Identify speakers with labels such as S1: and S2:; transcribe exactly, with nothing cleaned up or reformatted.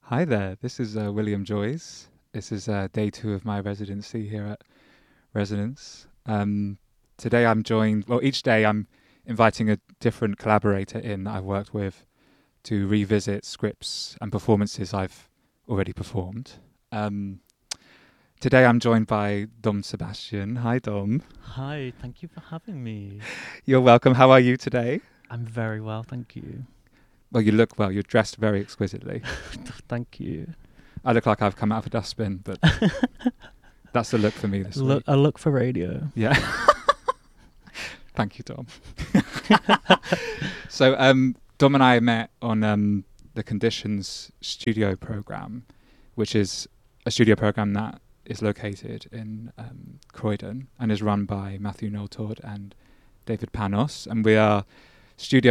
S1: Hi there, this is uh, William Joyce. This is uh, day two of my residency here at Resonance. Um, today I'm joined, well, each day I'm inviting a different collaborator in that I've worked with to revisit scripts and performances I've already performed. Um, today I'm joined by Dom Sebastian. Hi, Dom.
S2: Hi, thank you for having me.
S1: You're welcome. How are you today?
S2: I'm very well, thank you.
S1: Well, you look well. You're dressed very exquisitely.
S2: Thank you.
S1: I look like I've come out of a dustbin, but that's the look for me this
S2: Look,
S1: week.
S2: I look for radio.
S1: Yeah. Thank you, Dom. So, um, Dom and I met on um, the Conditions studio program, which is a studio program that is located in um, Croydon and is run by Matthew Noltord and David Panos. And we are studio